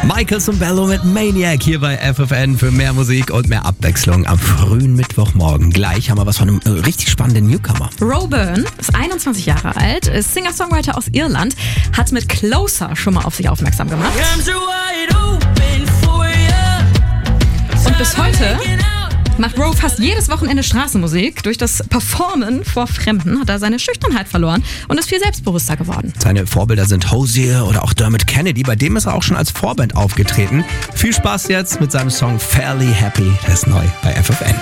Michael Sembello mit Maniac hier bei FFN für mehr Musik und mehr Abwechslung am frühen Mittwochmorgen. Gleich haben wir was von einem richtig spannenden Newcomer. Roburn ist 21 Jahre alt, ist Singer-Songwriter aus Irland, hat mit Closer schon mal auf sich aufmerksam gemacht. Und bis heute macht Ro fast jedes Wochenende Straßenmusik. Durch das Performen vor Fremden hat er seine Schüchternheit verloren und ist viel selbstbewusster geworden. Seine Vorbilder sind Hozier oder auch Dermot Kennedy. Bei dem ist er auch schon als Vorband aufgetreten. Viel Spaß jetzt mit seinem Song Fairly Happy. Der ist neu bei FFN.